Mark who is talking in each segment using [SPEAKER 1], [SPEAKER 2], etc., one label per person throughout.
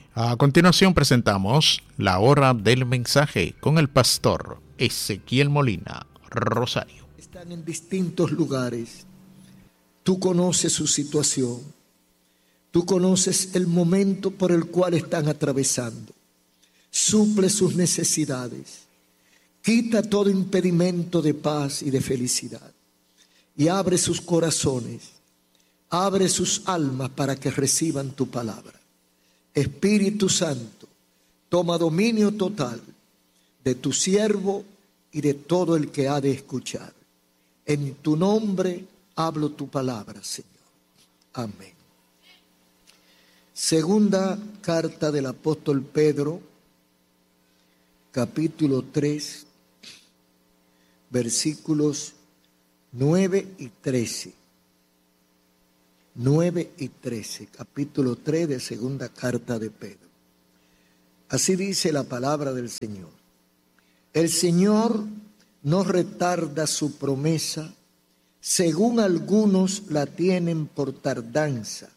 [SPEAKER 1] A continuación presentamos la hora del mensaje con el pastor Ezequiel Molina, Rosario.
[SPEAKER 2] Están en distintos lugares. Tú conoces su situación. Tú conoces el momento por el cual están atravesando. Suple sus necesidades. Quita todo impedimento de paz y de felicidad. Y abre sus corazones. Abre sus almas para que reciban tu palabra. Espíritu Santo, toma dominio total de tu siervo y de todo el que ha de escuchar. En tu nombre hablo tu palabra, Señor. Amén. Segunda carta del apóstol Pedro, capítulo 3, versículos 9 y 13. 9 y 13, capítulo 3 de segunda carta de Pedro. Así dice la palabra del Señor. El Señor no retarda su promesa, según algunos la tienen por tardanza,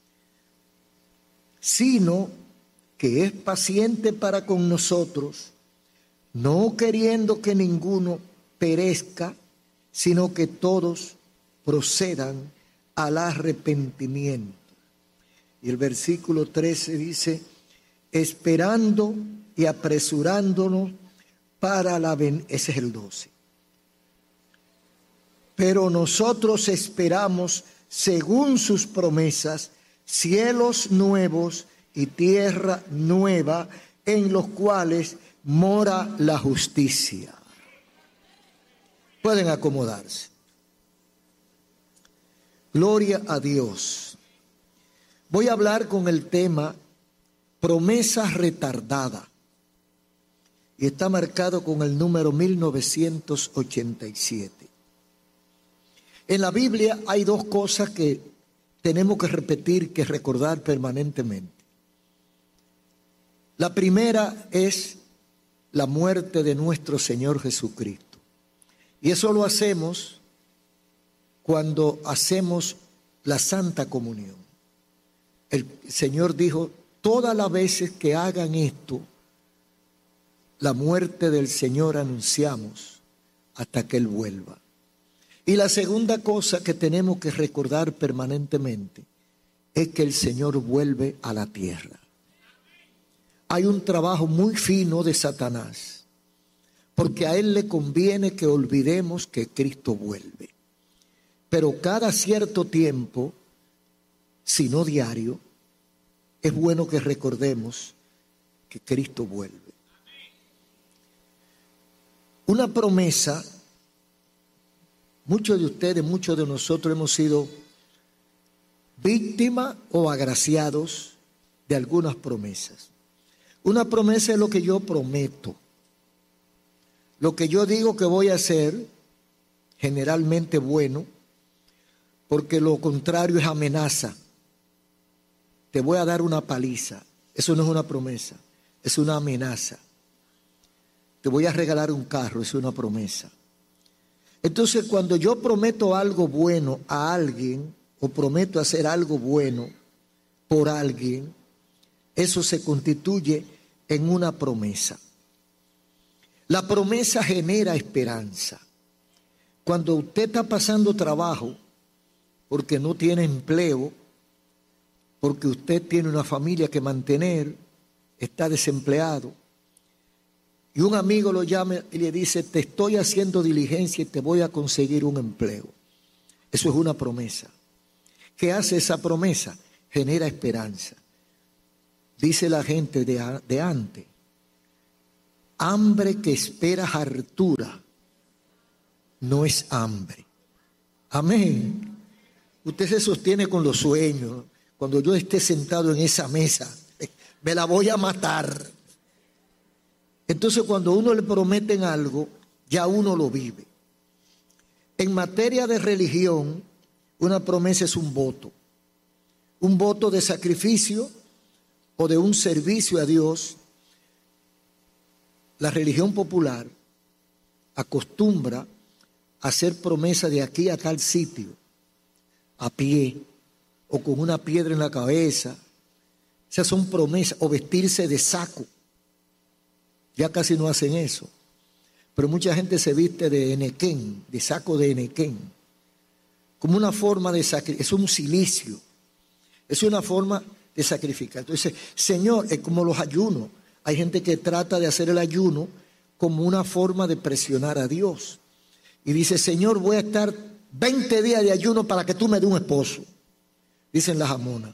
[SPEAKER 2] sino que es paciente para con nosotros, no queriendo que ninguno perezca, sino que todos procedan al arrepentimiento. Y el versículo 13 dice, esperando y apresurándonos para la venida. Ese es el 12. Pero nosotros esperamos, según sus promesas, cielos nuevos y tierra nueva, en los cuales mora la justicia. Pueden acomodarse. Gloria a Dios. Voy a hablar con el tema promesa retardada. Y está marcado con el número 1987. En la Biblia hay dos cosas que tenemos que repetir, que recordar permanentemente. La primera es la muerte de nuestro Señor Jesucristo. Y eso lo hacemos cuando hacemos la Santa Comunión. El Señor dijo, todas las veces que hagan esto, la muerte del Señor anunciamos hasta que Él vuelva. Y la segunda cosa que tenemos que recordar permanentemente es que el Señor vuelve a la tierra. Hay un trabajo muy fino de Satanás, porque a él le conviene que olvidemos que Cristo vuelve. Pero cada cierto tiempo, si no diario, es bueno que recordemos que Cristo vuelve. Una promesa, muchos de ustedes, muchos de nosotros hemos sido víctimas o agraciados de algunas promesas. Una promesa es lo que yo prometo. Lo que yo digo que voy a hacer, generalmente bueno, porque lo contrario es amenaza. Te voy a dar una paliza. Eso no es una promesa, es una amenaza. Te voy a regalar un carro, es una promesa. Entonces, cuando yo prometo algo bueno a alguien, o prometo hacer algo bueno por alguien, eso se constituye en una promesa. La promesa genera esperanza. Cuando usted está pasando trabajo, porque no tiene empleo, porque usted tiene una familia que mantener, está desempleado, y un amigo lo llama y le dice, te estoy haciendo diligencia y te voy a conseguir un empleo. Eso es una promesa. ¿Qué hace esa promesa? Genera esperanza. Dice la gente de antes, hambre que espera hartura no es hambre. Amén. Usted se sostiene con los sueños. Cuando yo esté sentado en esa mesa, me la voy a matar. Entonces, cuando uno le prometen algo, ya uno lo vive. En materia de religión, una promesa es un voto de sacrificio o de un servicio a Dios. La religión popular acostumbra a hacer promesa de aquí a tal sitio, a pie o con una piedra en la cabeza, Esas son promesas. O vestirse de saco. Ya casi no hacen eso. Pero mucha gente se viste de enequén, de saco de enequén. Como una forma de sacrificio. Es un cilicio. Es una forma de sacrificar. Entonces, Señor, es como los ayunos. Hay gente que trata de hacer el ayuno como una forma de presionar a Dios. Y dice, Señor, voy a estar 20 días de ayuno para que tú me des un esposo. Dicen las amonas.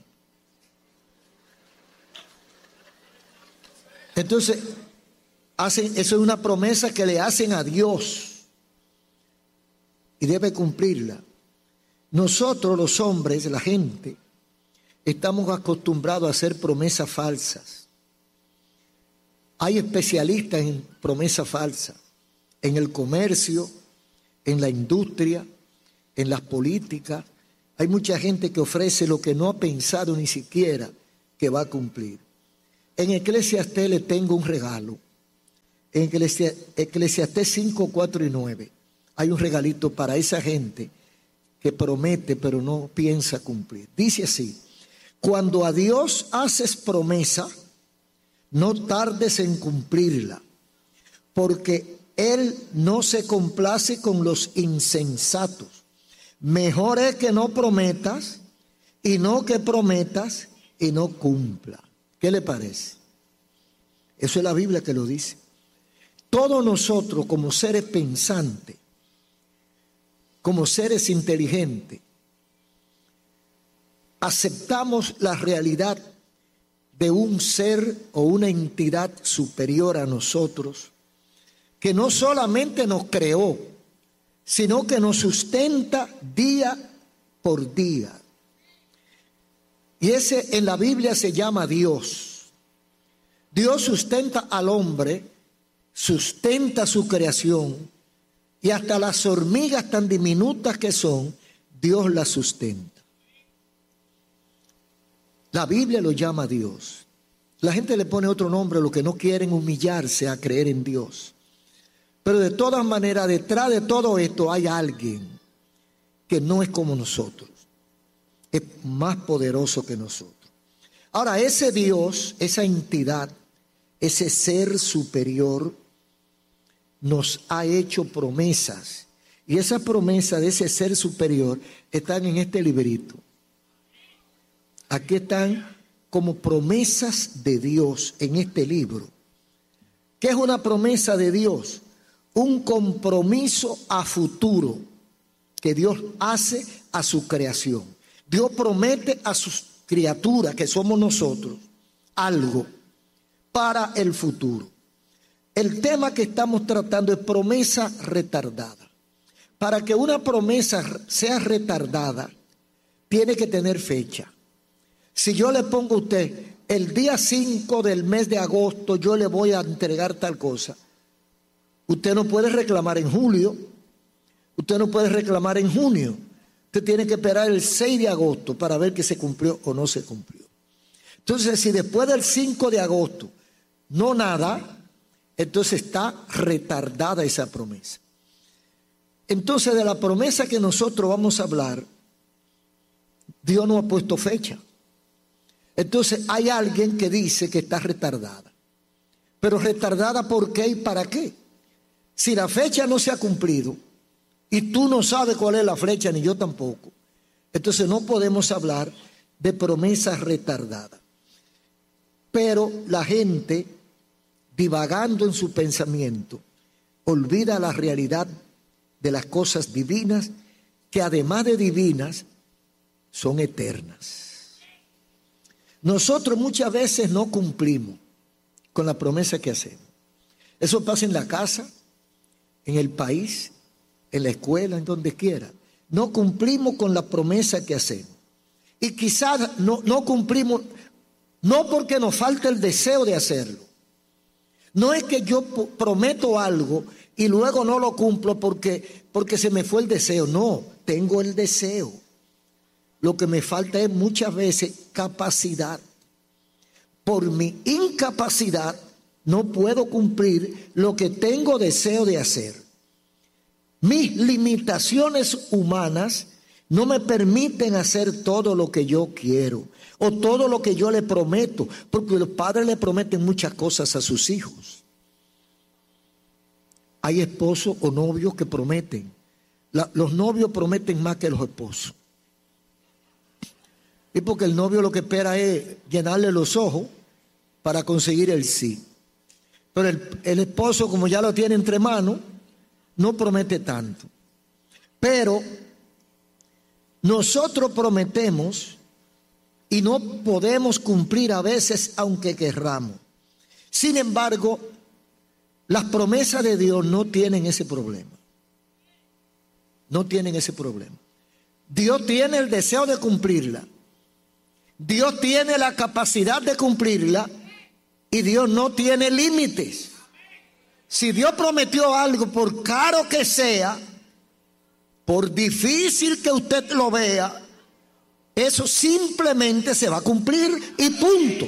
[SPEAKER 2] Entonces, eso es una promesa que le hacen a Dios. Y debe cumplirla. Nosotros los hombres, la gente, estamos acostumbrados a hacer promesas falsas. Hay especialistas en promesas falsas, en el comercio, en la industria, en las políticas. Hay mucha gente que ofrece lo que no ha pensado ni siquiera que va a cumplir. En Eclesiastés le tengo un regalo. En Eclesiastés 5, 4 y 9 hay un regalito para esa gente que promete pero no piensa cumplir. Dice así: cuando a Dios haces promesa, no tardes en cumplirla, porque Él no se complace con los insensatos. Mejor es que no prometas y no que prometas y no cumpla. ¿Qué le parece? Eso es la Biblia que lo dice. Todos nosotros como seres pensantes, como seres inteligentes, aceptamos la realidad de un ser o una entidad superior a nosotros, que no solamente nos creó, sino que nos sustenta día por día. Y ese en la Biblia se llama Dios. Dios sustenta al hombre, sustenta su creación, y hasta las hormigas tan diminutas que son, Dios las sustenta. La Biblia lo llama Dios. La gente le pone otro nombre a lo que no quieren humillarse a creer en Dios. Pero de todas maneras, detrás de todo esto hay alguien que no es como nosotros. Es más poderoso que nosotros. Ahora, ese Dios, esa entidad, ese ser superior, nos ha hecho promesas. Y esas promesas de ese ser superior están en este librito. Aquí están como promesas de Dios en este libro. ¿Qué es una promesa de Dios? Un compromiso a futuro que Dios hace a su creación. Dios promete a sus criaturas, que somos nosotros, algo para el futuro. El tema que estamos tratando es promesa retardada. Para que una promesa sea retardada, tiene que tener fecha. Si yo le pongo a usted, el día 5 del mes de agosto yo le voy a entregar tal cosa, usted no puede reclamar en julio, usted no puede reclamar en junio. Usted tiene que esperar el 6 de agosto para ver que se cumplió o no se cumplió. Entonces, si después del 5 de agosto no nada, entonces está retardada esa promesa. Entonces, de la promesa que nosotros vamos a hablar, Dios no ha puesto fecha. Entonces, hay alguien que dice que está retardada. Pero retardada, ¿por qué y para qué? Si la fecha no se ha cumplido y tú no sabes cuál es la fecha, ni yo tampoco, entonces no podemos hablar de promesas retardadas. Pero la gente, divagando en su pensamiento, olvida la realidad de las cosas divinas, que además de divinas, son eternas. Nosotros muchas veces no cumplimos con la promesa que hacemos. Eso pasa en la casa, en el país, en la escuela, en donde quiera. No cumplimos con la promesa que hacemos. Y quizás no cumplimos, no porque nos falta el deseo de hacerlo. No es que yo prometo algo y luego no lo cumplo porque se me fue el deseo. No, tengo el deseo. Lo que me falta es muchas veces capacidad. Por mi incapacidad no puedo cumplir lo que tengo deseo de hacer. Mis limitaciones humanas No me permiten hacer todo lo que yo quiero o todo lo que yo le prometo, porque los padres le prometen muchas cosas a sus hijos. Hay esposos o novios que prometen. Los novios prometen más que los esposos. Y porque el novio lo que espera es llenarle los ojos para conseguir el sí. Pero el esposo, como ya lo tiene entre manos, no promete tanto. Pero nosotros prometemos y no podemos cumplir a veces aunque querramos. Sin embargo, las promesas de Dios no tienen ese problema. No tienen ese problema. Dios tiene el deseo de cumplirla. Dios tiene la capacidad de cumplirla y Dios no tiene límites. Si Dios prometió algo, por caro que sea, por difícil que usted lo vea, eso simplemente se va a cumplir y punto.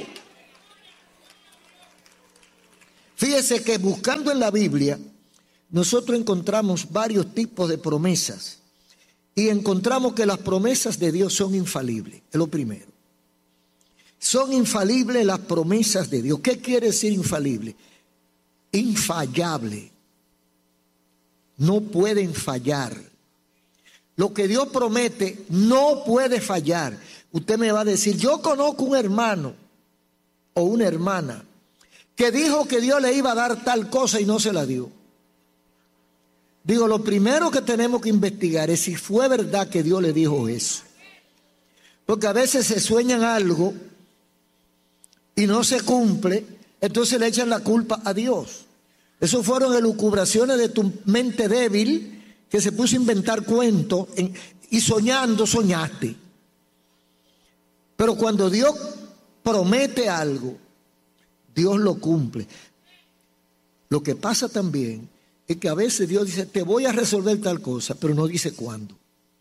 [SPEAKER 2] Fíjese que buscando en la Biblia, nosotros encontramos varios tipos de promesas y encontramos que las promesas de Dios son infalibles, es lo primero. Son infalibles las promesas de Dios. ¿Qué quiere decir infalible? Infallable. No pueden fallar. Lo que Dios promete no puede fallar. Usted me va a decir, yo conozco un hermano o una hermana que dijo que Dios le iba a dar tal cosa y no se la dio. Digo, lo primero que tenemos que investigar es si fue verdad que Dios le dijo eso. Porque a veces se sueñan algo y no se cumple, entonces le echan la culpa a Dios. Eso fueron elucubraciones de tu mente débil que se puso a inventar cuentos y soñando soñaste. Pero cuando Dios promete algo, Dios lo cumple. Lo que pasa también es que a veces Dios dice, te voy a resolver tal cosa, pero no dice cuándo.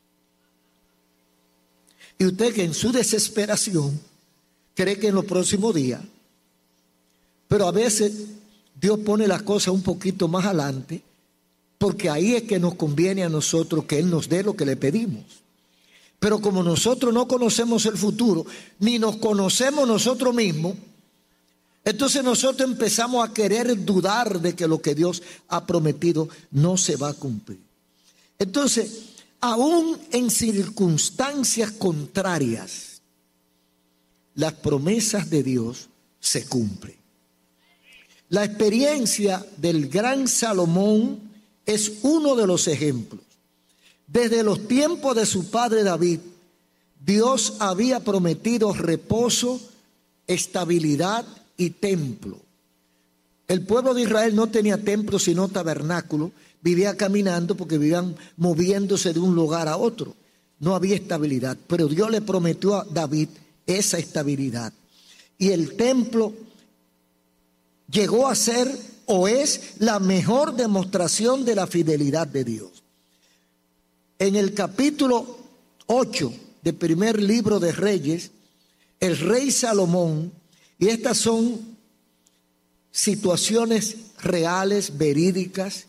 [SPEAKER 2] Y usted que en su desesperación cree que en los próximos días, pero a veces Dios pone las cosas un poquito más adelante, porque ahí es que nos conviene a nosotros que Él nos dé lo que le pedimos. Pero como nosotros no conocemos el futuro, ni nos conocemos nosotros mismos, entonces nosotros empezamos a querer dudar de que lo que Dios ha prometido no se va a cumplir. Entonces, aún en circunstancias contrarias, las promesas de Dios se cumplen. La experiencia del gran Salomón es uno de los ejemplos. Desde los tiempos de su padre David, Dios había prometido reposo, estabilidad y templo. El pueblo de Israel no tenía templo sino tabernáculo, vivía caminando porque vivían moviéndose de un lugar a otro. No había estabilidad, pero Dios le prometió a David esa estabilidad. Y el templo llegó a ser o es la mejor demostración de la fidelidad de Dios. En el capítulo 8 del primer libro de Reyes, el rey Salomón, y estas son situaciones reales, verídicas,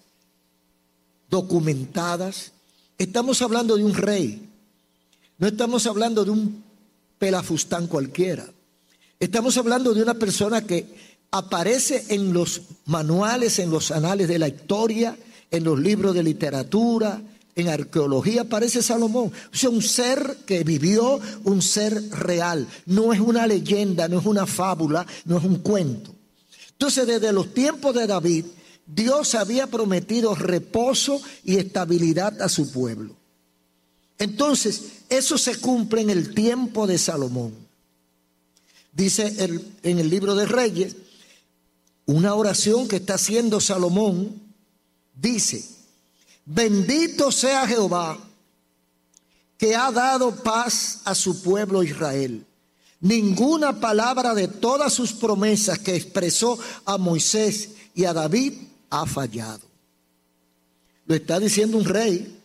[SPEAKER 2] documentadas. Estamos hablando de un rey, no estamos hablando de un pelafustán cualquiera. Estamos hablando de una persona que aparece en los manuales, en los anales de la historia, en los libros de literatura, en arqueología, aparece Salomón. O sea, un ser que vivió, un ser real. No es una leyenda, no es una fábula, no es un cuento. Entonces, desde los tiempos de David, Dios había prometido reposo y estabilidad a su pueblo. Entonces, eso se cumple en el tiempo de Salomón. Dice en el libro de Reyes, una oración que está haciendo Salomón, dice: bendito sea Jehová, que ha dado paz a su pueblo Israel. Ninguna palabra de todas sus promesas que expresó a Moisés y a David ha fallado. Lo está diciendo un rey,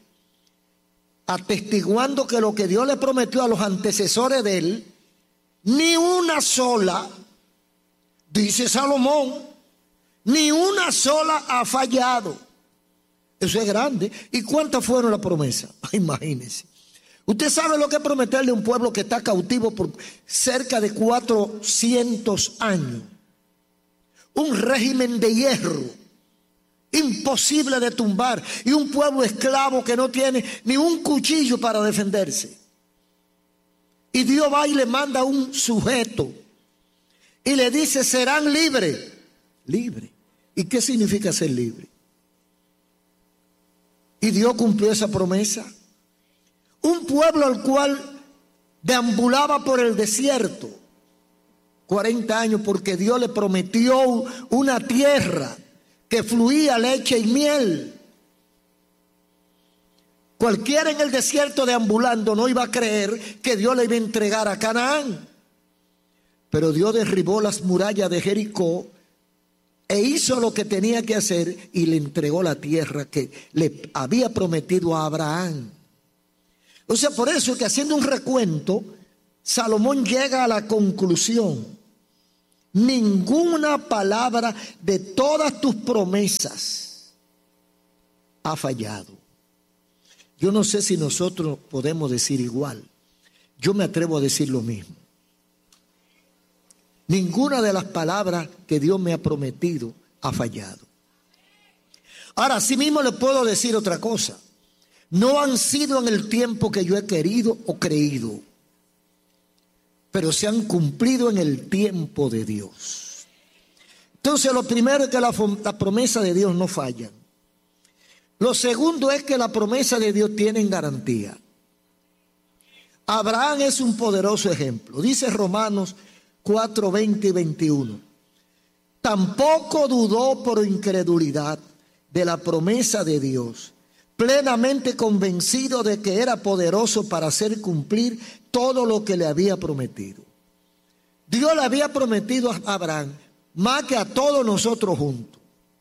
[SPEAKER 2] atestiguando que lo que Dios le prometió a los antecesores de él, ni una sola, dice Salomón, ni una sola ha fallado. Eso es grande. ¿Y cuántas fueron las promesas? Imagínense. Usted sabe lo que es prometerle a un pueblo que está cautivo por cerca de 400 años. Un régimen de hierro, imposible de tumbar, y un pueblo esclavo que no tiene ni un cuchillo para defenderse. Y Dios va y le manda un sujeto y le dice: serán libres. Libre. ¿Y qué significa ser libre? Y Dios cumplió esa promesa. Un pueblo al cual deambulaba por el desierto 40 años, porque Dios le prometió una tierra que fluía leche y miel. Cualquiera en el desierto deambulando no iba a creer que Dios le iba a entregar a Canaán. Pero Dios derribó las murallas de Jericó e hizo lo que tenía que hacer y le entregó la tierra que le había prometido a Abraham. O sea, por eso es que, haciendo un recuento, Salomón llega a la conclusión: ninguna palabra de todas tus promesas ha fallado. Yo no sé si nosotros podemos decir igual. Yo me atrevo a decir lo mismo. Ninguna de las palabras que Dios me ha prometido ha fallado. Ahora, sí mismo le puedo decir otra cosa. No han sido en el tiempo que yo he querido o creído, pero se han cumplido en el tiempo de Dios. Entonces, lo primero es que la promesa de Dios no falla. Lo segundo es que la promesa de Dios tiene garantía. Abraham es un poderoso ejemplo. Dice Romanos 4, 20 y 21. Tampoco dudó por incredulidad de la promesa de Dios, plenamente convencido de que era poderoso para hacer cumplir todo lo que le había prometido. Dios le había prometido a Abraham más que a todos nosotros juntos.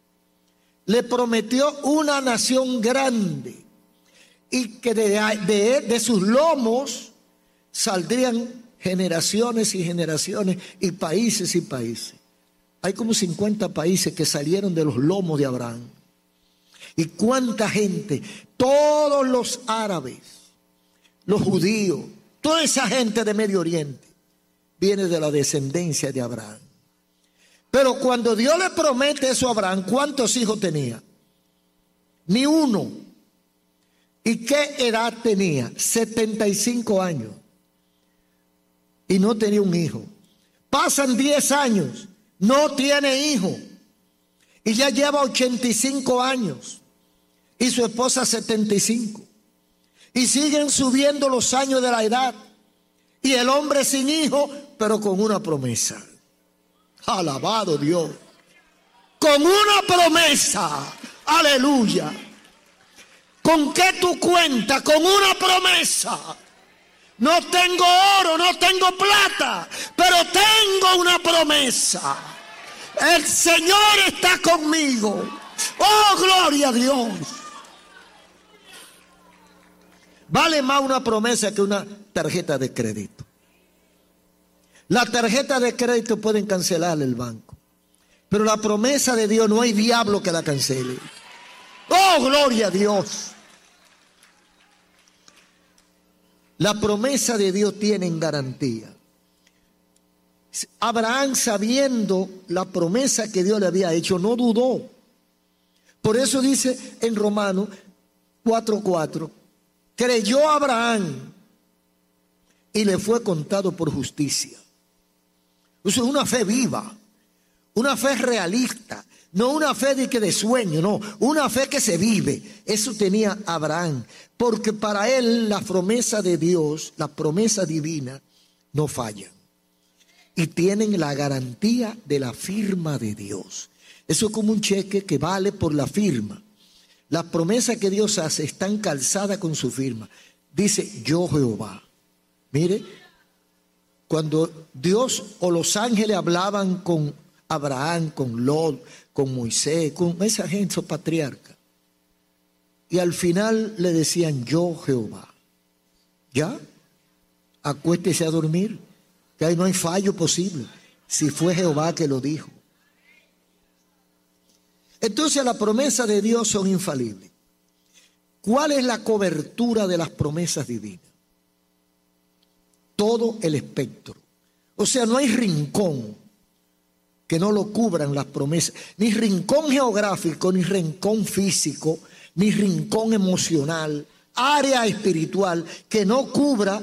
[SPEAKER 2] Le prometió una nación grande y que de sus lomos saldrían generaciones y generaciones y países y países. Hay como 50 países que salieron de los lomos de Abraham. ¿Y cuánta gente? Todos los árabes, los judíos, toda esa gente de Medio Oriente viene de la descendencia de Abraham. Pero cuando Dios le promete eso a Abraham, ¿cuántos hijos tenía? Ni uno. ¿Y qué edad tenía? 75 años. Y no tenía un hijo. Pasan 10 años, no tiene hijo. Y ya lleva 85 años. Y su esposa 75. Y siguen subiendo los años de la edad. Y el hombre sin hijo, pero con una promesa. Alabado Dios. Con una promesa. Aleluya. ¿Con qué tú cuentas? Con una promesa. No tengo oro, no tengo plata, pero tengo una promesa. El Señor está conmigo. Oh, gloria a Dios. Vale más una promesa que una tarjeta de crédito. La tarjeta de crédito pueden cancelarle el banco, pero la promesa de Dios no hay diablo que la cancele. Oh, gloria a Dios. La promesa de Dios tiene garantía. Abraham, sabiendo la promesa que Dios le había hecho, no dudó. Por eso dice en Romanos 4:4, creyó Abraham y le fue contado por justicia. Eso es una fe viva, una fe realista, no una fe de sueño, no, una fe que se vive. Eso tenía Abraham, porque para él la promesa de Dios, la promesa divina, no fallan. Y tienen la garantía de la firma de Dios. Eso es como un cheque que vale por la firma. Las promesas que Dios hace están calzadas con su firma. Dice: yo Jehová. Mire, cuando Dios o los ángeles hablaban con Abraham, con Lot, con Moisés, con esa gente, esos patriarcas, y al final le decían: yo Jehová. ¿Ya? Acuéstese a dormir, que ahí no hay fallo posible, si fue Jehová que lo dijo. Entonces las promesas de Dios son infalibles. ¿Cuál es la cobertura de las promesas divinas? todo el espectro. O sea, no hay rincón que no lo cubran las promesas, ni rincón geográfico, ni rincón físico, ni rincón emocional, área espiritual que no cubra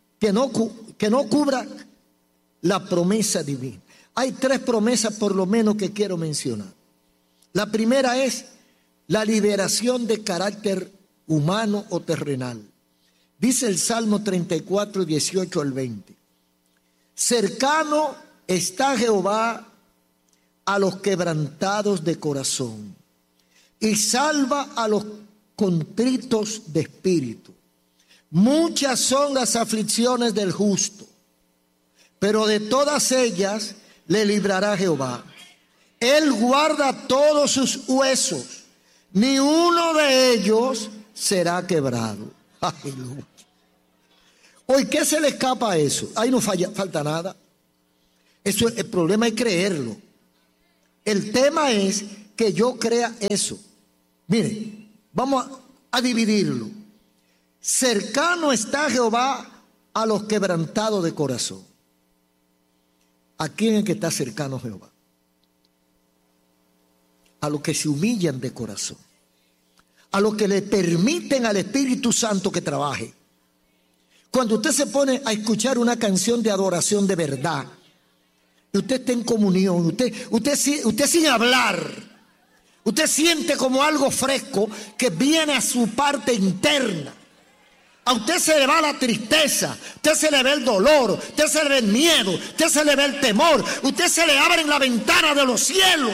[SPEAKER 2] la promesa divina. Hay 3 promesas por lo menos que quiero mencionar. La primera es la liberación de carácter humano o terrenal. Dice el Salmo 34, 18 al 20. Cercano está Jehová a los quebrantados de corazón y salva a los contritos de espíritu. Muchas son las aflicciones del justo, pero de todas ellas le librará Jehová. Él guarda todos sus huesos, ni uno de ellos será quebrado. Aleluya. Hoy, ¿qué se le escapa a eso? Ahí no falta nada. Eso, el problema es creerlo. El tema es que yo crea eso. Mire, vamos a dividirlo. Cercano está Jehová a los quebrantados de corazón. ¿A quién es que está cercano Jehová? A los que se humillan de corazón, a los que le permiten al Espíritu Santo que trabaje. Cuando usted se pone a escuchar una canción de adoración de verdad, y usted está en comunión, usted sin hablar, usted siente como algo fresco que viene a su parte interna. A usted se le va la tristeza, a usted se le ve el dolor, a usted se le ve el miedo, a usted se le ve el temor, a usted se le abren la ventana de los cielos.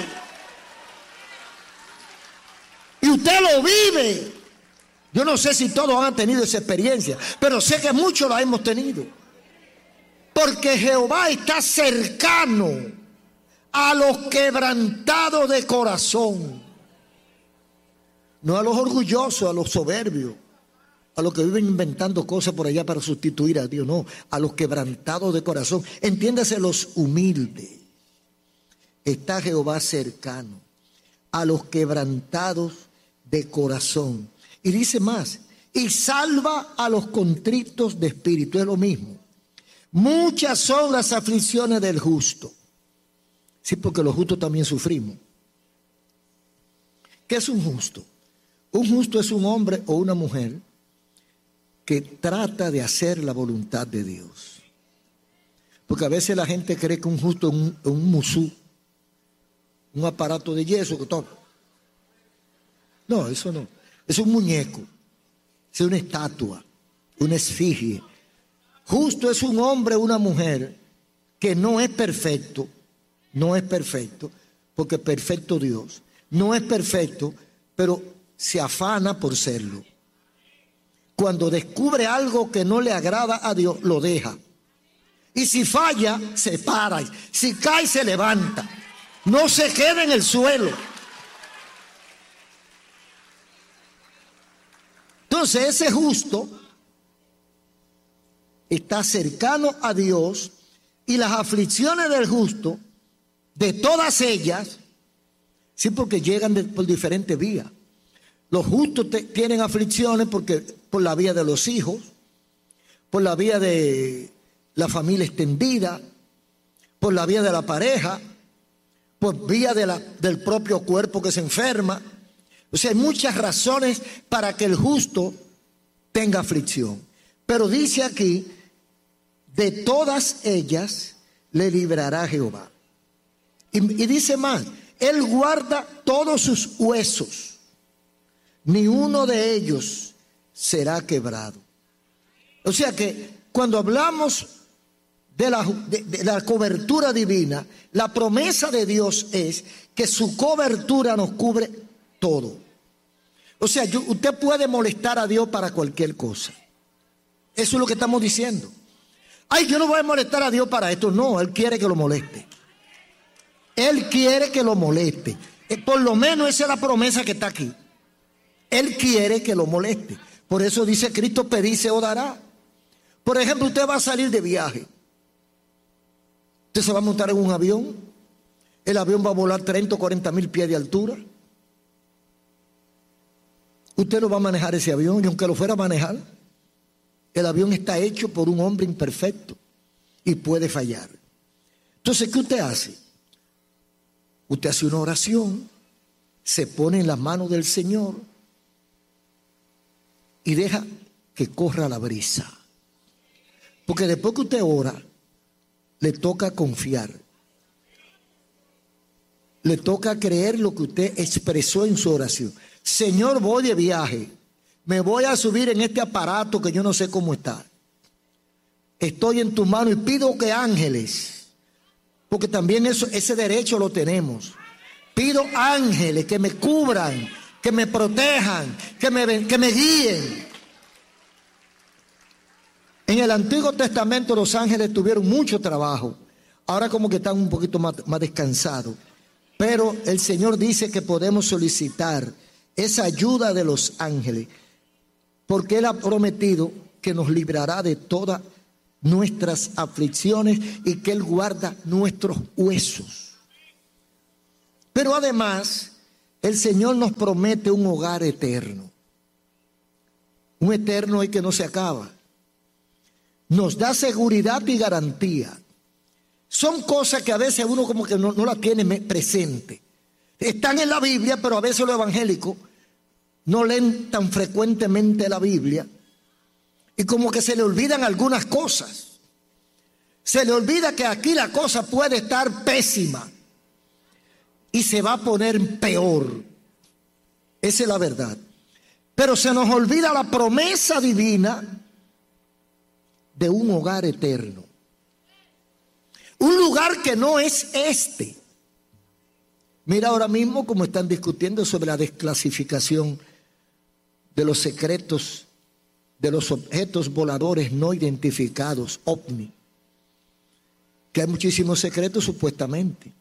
[SPEAKER 2] Y usted lo vive. Yo no sé si todos han tenido esa experiencia, pero sé que muchos la hemos tenido. Porque Jehová está cercano a los quebrantados de corazón. No a los orgullosos, a los soberbios, a los que viven inventando cosas por allá para sustituir a Dios. No, a los quebrantados de corazón. Entiéndase, los humildes. Está Jehová cercano a los quebrantados de corazón. Y dice más, y salva a los contritos de espíritu. Es lo mismo. Muchas son las aflicciones del justo. Sí, porque los justos también sufrimos. ¿Qué es un justo? Un justo es un hombre o una mujer que trata de hacer la voluntad de Dios. Porque a veces la gente cree que un justo es un musú, un aparato de yeso que toca. No, eso no. Es un muñeco, es una estatua, una esfinge. Justo es un hombre o una mujer que no es perfecto, porque es perfecto Dios. No es perfecto, pero se afana por serlo. Cuando descubre algo que no le agrada a Dios, lo deja. Y si falla, se para. Si cae, se levanta. No se queda en el suelo. Entonces ese justo está cercano a Dios, y las aflicciones del justo, de todas ellas, sí, porque llegan por diferentes vías. Los justos tienen aflicciones por la vía de los hijos, por la vía de la familia extendida, por la vía de la pareja, por vía del propio cuerpo que se enferma. O sea, hay muchas razones para que el justo tenga aflicción. Pero dice aquí, de todas ellas le librará Jehová. Y dice más, Él guarda todos sus huesos, ni uno de ellos será quebrado. O sea que cuando hablamos de la cobertura divina, la promesa de Dios es que su cobertura nos cubre todo. O sea, usted puede molestar a Dios para cualquier cosa. Eso es lo que estamos diciendo. Ay, yo no voy a molestar a Dios para esto. No, Él quiere que lo moleste. Él quiere que lo moleste. Por lo menos esa es la promesa que está aquí. Él quiere que lo moleste. Por eso dice Cristo, pedid se os dará. Por ejemplo, usted va a salir de viaje. Usted se va a montar en un avión. El avión va a volar 30 o 40 mil pies de altura. Usted no va a manejar ese avión, y aunque lo fuera a manejar, El avión está hecho por un hombre imperfecto y puede fallar. Entonces, ¿qué usted hace? Usted hace una oración, se pone en las manos del Señor y deja que corra la brisa. Porque después que usted ora, le toca confiar. Le toca creer lo que usted expresó en su oración. Señor, voy de viaje. Me voy a subir en este aparato que yo no sé cómo está. Estoy en tus manos y pido que ángeles, porque también ese derecho lo tenemos. Pido ángeles que me cubran, que me protejan, que me guíen. En el Antiguo Testamento los ángeles tuvieron mucho trabajo. Ahora como que están un poquito más descansados. Pero el Señor dice que podemos solicitar esa ayuda de los ángeles, porque Él ha prometido que nos librará de todas nuestras aflicciones y que Él guarda nuestros huesos. Pero además, el Señor nos promete un hogar eterno. Un eterno y que no se acaba. Nos da seguridad y garantía. Son cosas que a veces uno como que no las tiene presente. Están en la Biblia, pero a veces los evangélicos no leen tan frecuentemente la Biblia y como que se le olvidan algunas cosas. Se le olvida que aquí la cosa puede estar pésima y se va a poner peor. Esa es la verdad. Pero se nos olvida la promesa divina de un hogar eterno. Un lugar que no es este. Mira ahora mismo cómo están discutiendo sobre la desclasificación de los secretos de los objetos voladores no identificados, OVNI. Que hay muchísimos secretos supuestamente.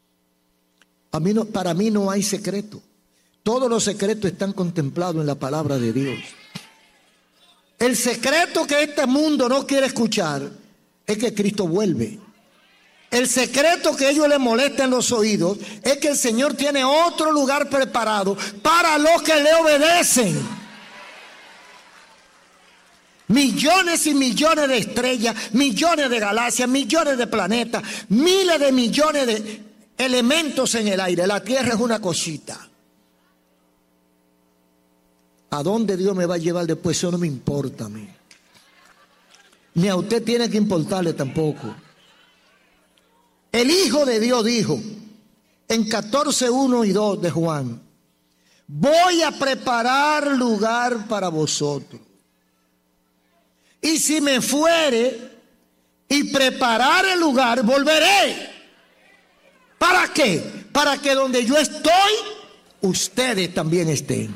[SPEAKER 2] Para mí no hay secreto. Todos los secretos están contemplados en la palabra de Dios. El secreto que este mundo no quiere escuchar es que Cristo vuelve. El secreto que a ellos les molesta en los oídos es que el Señor tiene otro lugar preparado para los que le obedecen. Millones y millones de estrellas, millones de galaxias, millones de planetas, miles de millones de elementos en el aire. La tierra es una cosita. ¿A dónde Dios me va a llevar después? Eso no me importa a mí. Ni a usted tiene que importarle tampoco. El Hijo de Dios dijo en 14:1 y 2 de Juan: voy a preparar lugar para vosotros. Y si me fuere y preparar el lugar, volveré. ¿Para qué? Para que donde yo estoy, ustedes también estén.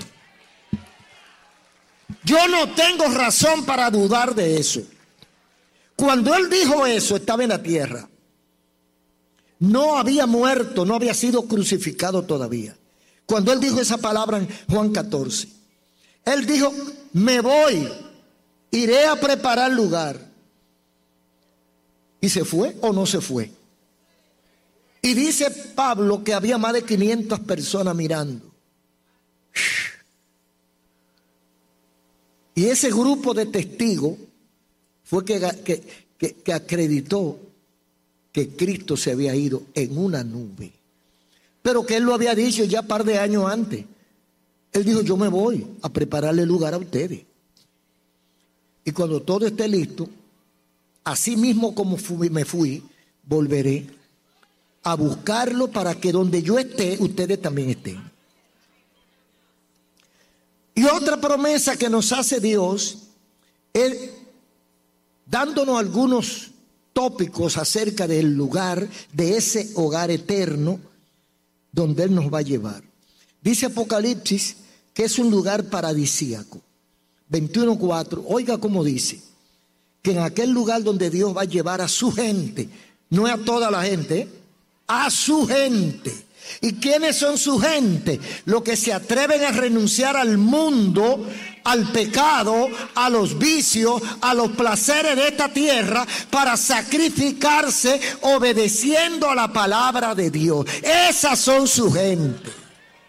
[SPEAKER 2] Yo no tengo razón para dudar de eso. Cuando Él dijo eso, estaba en la tierra. No había muerto, no había sido crucificado todavía. Cuando Él dijo esa palabra en Juan 14, Él dijo: me voy, iré a preparar lugar. ¿Y se fue o no se fue? Y dice Pablo que había más de 500 personas mirando. Y ese grupo de testigos fue que acreditó que Cristo se había ido en una nube. Pero que Él lo había dicho ya un par de años antes. Él dijo: yo me voy a prepararle lugar a ustedes. Y cuando todo esté listo, así mismo como me fui, volveré a buscarlo para que donde yo esté, ustedes también estén. Y otra promesa que nos hace Dios es dándonos algunos tópicos acerca del lugar, de ese hogar eterno donde Él nos va a llevar. Dice Apocalipsis que es un lugar paradisíaco. 21:4, oiga cómo dice, que en aquel lugar donde Dios va a llevar a su gente, no a toda la gente, a su gente. ¿Y quiénes son su gente? Los que se atreven a renunciar al mundo, al pecado, a los vicios, a los placeres de esta tierra, para sacrificarse obedeciendo a la palabra de Dios. Esas son su gente.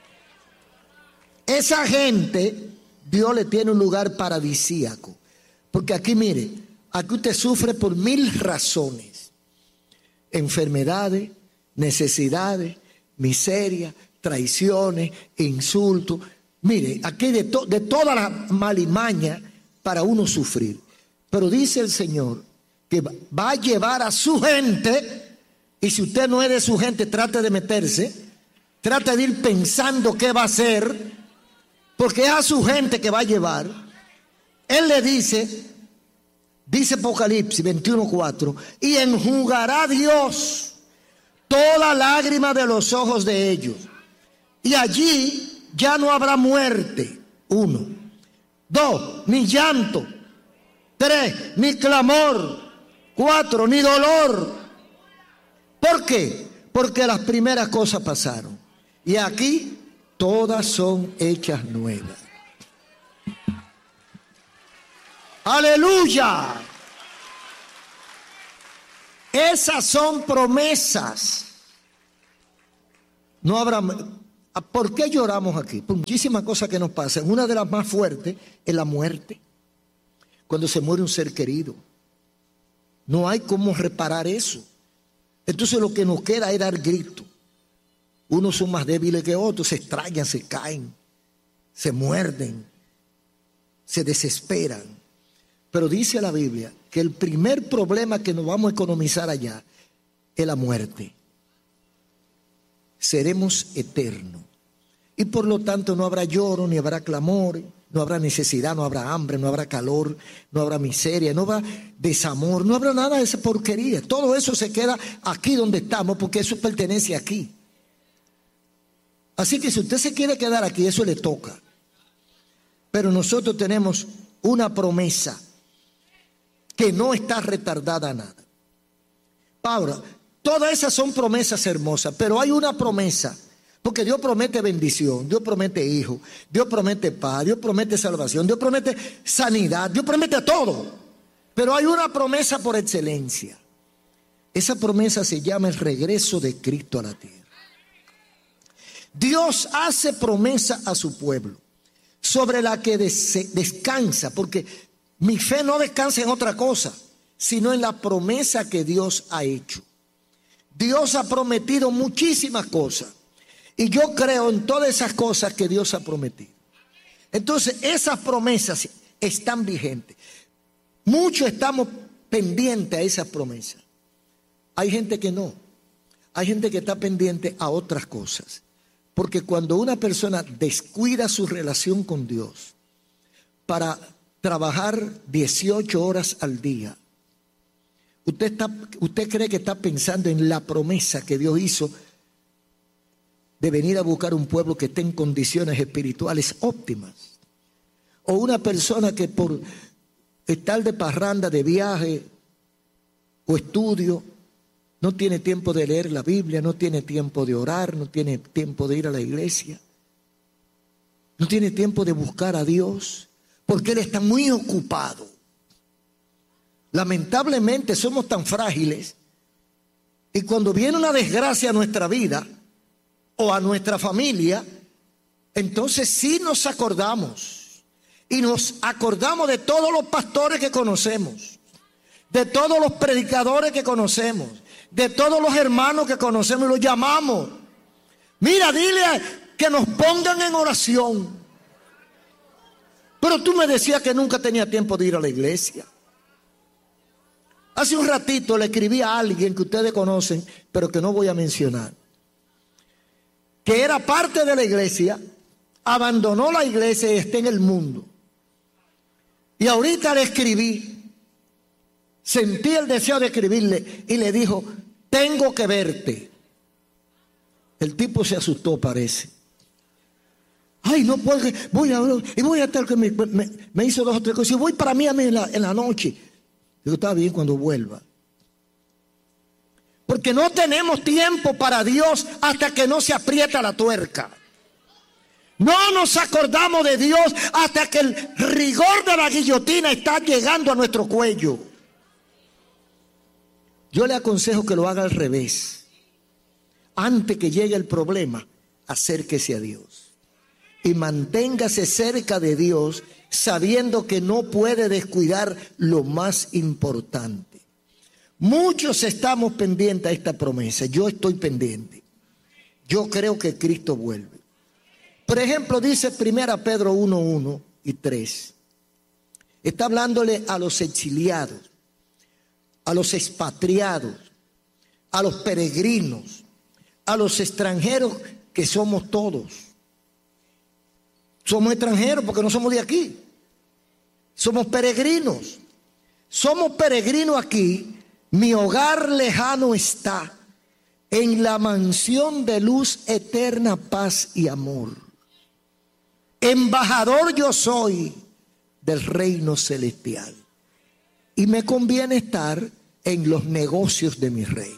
[SPEAKER 2] Esa gente, Dios le tiene un lugar paradisíaco. Porque aquí mire, aquí usted sufre por 1000 razones. Enfermedades, necesidades, miseria, traiciones, insultos. Mire, aquí de toda la malimaña para uno sufrir. Pero dice el Señor que va a llevar a su gente, y si usted no es de su gente, trate de meterse, trate de ir pensando qué va a hacer, porque es a su gente que va a llevar. Él le dice Apocalipsis 21:4, y enjugará Dios toda lágrima de los ojos de ellos, y allí ya no habrá muerte. 1, 2, ni llanto. 3, ni clamor. 4, ni dolor. ¿Por qué? Porque las primeras cosas pasaron, y aquí todas son hechas nuevas. ¡Aleluya! Esas son promesas. No habrá. ¿Por qué lloramos aquí? Por muchísimas cosas que nos pasan. Una de las más fuertes es la muerte. Cuando se muere un ser querido, no hay cómo reparar eso. Entonces lo que nos queda es dar grito. Unos son más débiles que otros, se extrañan, se caen, se muerden, se desesperan. Pero dice la Biblia que el primer problema que nos vamos a economizar allá es la muerte. Seremos eternos. Y por lo tanto no habrá lloro, ni habrá clamor, no habrá necesidad, no habrá hambre, no habrá calor, no habrá miseria, no habrá desamor, no habrá nada de esa porquería. Todo eso se queda aquí donde estamos, porque eso pertenece aquí. Así que si usted se quiere quedar aquí, eso le toca. Pero nosotros tenemos una promesa que no está retardada a nada. Ahora, todas esas son promesas hermosas, pero hay una promesa, porque Dios promete bendición, Dios promete hijo, Dios promete paz, Dios promete salvación, Dios promete sanidad, Dios promete todo. Pero hay una promesa por excelencia. Esa promesa se llama el regreso de Cristo a la tierra. Dios hace promesa a su pueblo, sobre la que descansa, porque mi fe no descansa en otra cosa, sino en la promesa que Dios ha hecho. Dios ha prometido muchísimas cosas, y yo creo en todas esas cosas que Dios ha prometido. Entonces esas promesas están vigentes. Muchos estamos pendientes a esas promesas. Hay gente que no. Hay gente que está pendiente a otras cosas. Porque cuando una persona descuida su relación con Dios para trabajar 18 horas al día, usted cree que está pensando en la promesa que Dios hizo de venir a buscar un pueblo que esté en condiciones espirituales óptimas. O una persona que por estar de parranda, de viaje o estudio, no tiene tiempo de leer la Biblia, no tiene tiempo de orar, no tiene tiempo de ir a la iglesia, no tiene tiempo de buscar a Dios, porque Él está muy ocupado. Lamentablemente somos tan frágiles, y cuando viene una desgracia a nuestra vida o a nuestra familia, entonces sí nos acordamos, y nos acordamos de todos los pastores que conocemos, de todos los predicadores que conocemos, de todos los hermanos que conocemos, y los llamamos. Mira, dile que nos pongan en oración. Pero tú me decías que nunca tenía tiempo de ir a la iglesia. Hace un ratito le escribí a alguien que ustedes conocen, pero que no voy a mencionar, que era parte de la iglesia, abandonó la iglesia y está en el mundo. Y ahorita le escribí, sentí el deseo de escribirle y le dijo: tengo que verte. El tipo se asustó, parece. Ay, no puedo, voy a estar que me hizo 2 o 3 cosas. Y voy para Miami en la noche. Digo, está bien cuando vuelva. Porque no tenemos tiempo para Dios hasta que no se aprieta la tuerca. No nos acordamos de Dios hasta que el rigor de la guillotina está llegando a nuestro cuello. Yo le aconsejo que lo haga al revés. Antes que llegue el problema, acérquese a Dios. y manténgase cerca de Dios, sabiendo que no puede descuidar lo más importante. Muchos estamos pendientes a esta promesa. Yo estoy pendiente. Yo creo que Cristo vuelve. Por ejemplo, dice 1 Pedro 1:1 y 3. Está hablándole a los exiliados, a los expatriados, a los peregrinos, a los extranjeros, que somos todos. Somos extranjeros porque no somos de aquí. Somos peregrinos. Somos peregrinos aquí. Mi hogar lejano está en la mansión de luz eterna, paz y amor. Embajador yo soy del reino celestial. Y me conviene estar en los negocios de mi rey.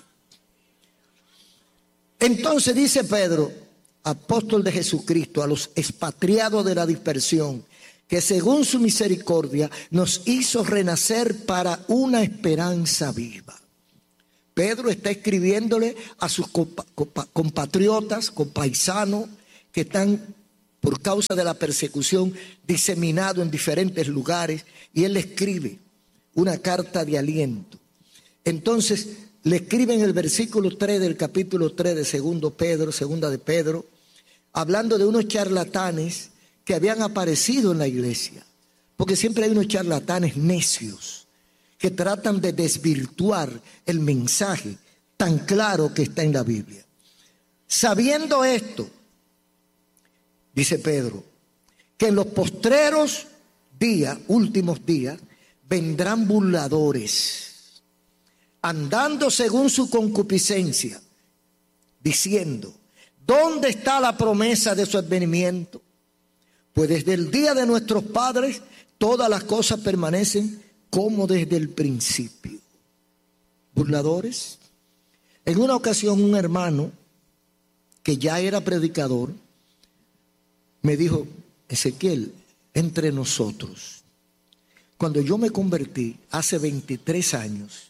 [SPEAKER 2] Entonces dice Pedro, apóstol de Jesucristo, a los expatriados de la dispersión, que según su misericordia nos hizo renacer para una esperanza viva. Pedro está escribiéndole a sus compatriotas, compaisanos, que están por causa de la persecución diseminados en diferentes lugares, y él le escribe una carta de aliento. Entonces le escribe en el versículo 3 del capítulo 3 de segunda de Pedro, hablando de unos charlatanes que habían aparecido en la iglesia, porque siempre hay unos charlatanes necios que tratan de desvirtuar el mensaje tan claro que está en la Biblia. Sabiendo esto, dice Pedro, que en los postreros días, últimos días, vendrán burladores, andando según su concupiscencia, diciendo, ¿dónde está la promesa de su advenimiento? Pues desde el día de nuestros padres todas las cosas permanecen como desde el principio. Burladores. En una ocasión un hermano que ya era predicador me dijo, Ezequiel, entre nosotros, cuando yo me convertí hace 23 años,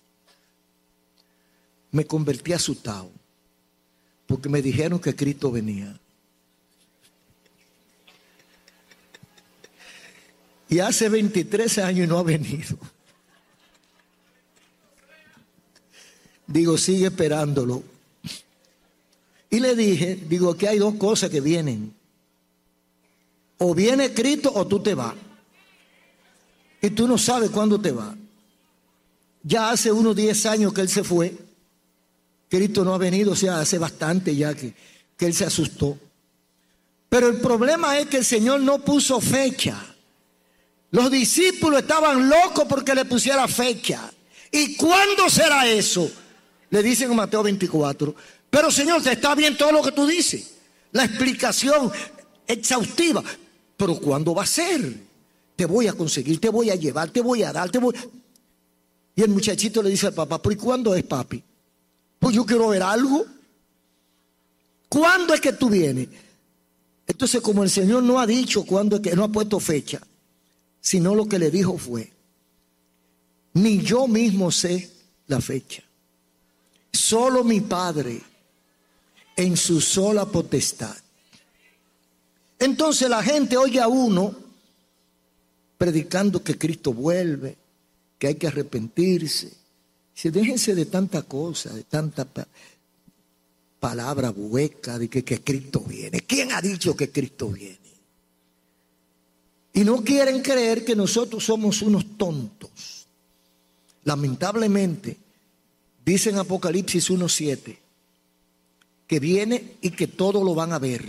[SPEAKER 2] me convertí asustado porque me dijeron que Cristo venía. Y hace 23 años no ha venido. Digo, sigue esperándolo. Y le dije, digo, que hay dos cosas que vienen. O viene Cristo o tú te vas. Y tú no sabes cuándo te vas. Ya hace unos 10 años que él se fue. Cristo no ha venido, o sea, hace bastante ya que él se asustó. Pero el problema es que el Señor no puso fecha. Los discípulos estaban locos porque le pusiera fecha. ¿Y cuándo será eso? Le dicen en Mateo 24. Pero Señor, te está bien todo lo que tú dices. La explicación exhaustiva. Pero ¿cuándo va a ser? Te voy a conseguir, te voy a llevar, te voy a dar, Y el muchachito le dice al papá, ¿pero y cuándo es, papi? Pues yo quiero ver algo. ¿Cuándo es que tú vienes? Entonces, como el Señor no ha dicho cuándo es que, no ha puesto fecha, sino lo que le dijo fue, ni yo mismo sé la fecha. Solo mi Padre en su sola potestad. Entonces la gente oye a uno predicando que Cristo vuelve, que hay que arrepentirse. Dice, déjense de tanta cosa, de tanta palabra hueca de que Cristo viene. ¿Quién ha dicho que Cristo viene? Y no quieren creer que nosotros somos unos tontos. Lamentablemente, dice en Apocalipsis 1:7, que viene y que todo lo van a ver.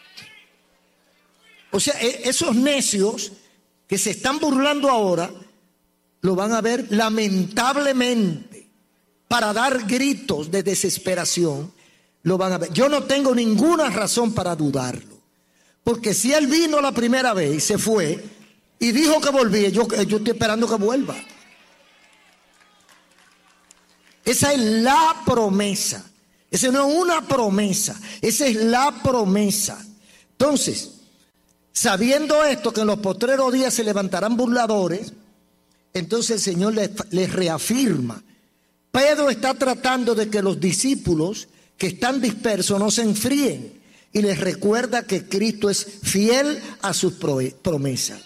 [SPEAKER 2] O sea, esos necios que se están burlando ahora, lo van a ver lamentablemente, para dar gritos de desesperación, lo van a ver. Yo no tengo ninguna razón para dudarlo. Porque si él vino la primera vez y se fue y dijo que volvía, yo estoy esperando que vuelva. Esa es la promesa. Esa no es una promesa, esa es la promesa. Entonces, sabiendo esto, que en los postreros días se levantarán burladores, entonces el Señor les reafirma. Pedro está tratando de que los discípulos que están dispersos no se enfríen, y les recuerda que Cristo es fiel a sus promesas.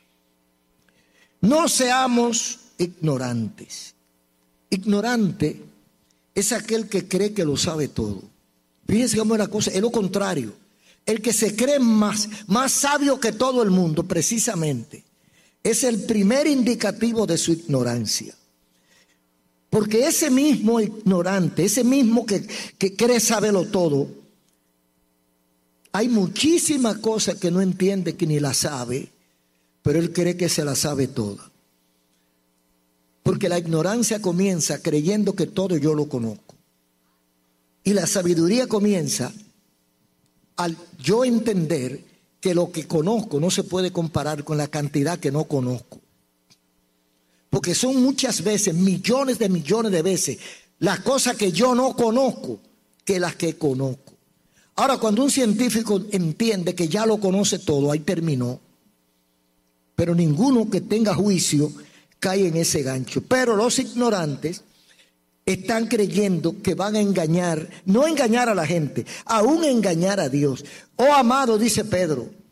[SPEAKER 2] No seamos ignorantes. Ignorante es aquel que cree que lo sabe todo. Fíjense cómo es la cosa, es lo contrario. El que se cree más sabio que todo el mundo, precisamente, es el primer indicativo de su ignorancia. Porque ese mismo ignorante, ese mismo que cree saberlo todo, hay muchísimas cosas que no entiende, que ni la sabe, pero él cree que se la sabe toda. Porque la ignorancia comienza creyendo que todo yo lo conozco. Y la sabiduría comienza al yo entender que lo que conozco no se puede comparar con la cantidad que no conozco. Porque son muchas veces, millones de veces, las cosas que yo no conozco que las que conozco. Ahora, cuando un científico entiende que ya lo conoce todo, ahí terminó. Pero ninguno que tenga juicio cae en ese gancho. Pero los ignorantes están creyendo que van a engañar, no engañar a la gente, aún engañar a Dios. Oh amado, dice Pedro,